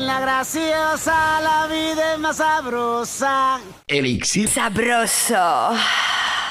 la graciosa, la vida es más sabrosa. Elixir Sabroso.